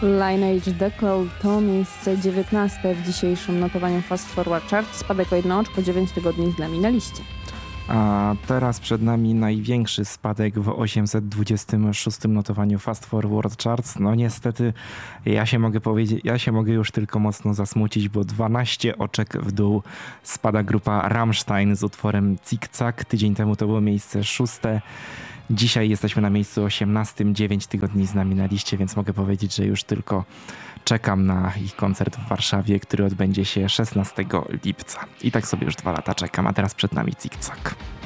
Lineage Decol to miejsce 19 w dzisiejszym notowaniu Fast Forward Chart. Spadek o 1 oczko, 9 tygodni z nami na liście. A teraz przed nami największy spadek w 826 notowaniu Fast Forward Charts. No niestety ja się mogę już tylko mocno zasmucić, bo 12 oczek w dół spada grupa Rammstein z utworem Zick-Zack. Tydzień temu to było miejsce 6. Dzisiaj jesteśmy na miejscu 18, 9 tygodni z nami na liście, więc mogę powiedzieć, że już tylko czekam na ich koncert w Warszawie, który odbędzie się 16 lipca. I tak sobie już 2 lata czekam, a teraz przed nami Zick-Zack.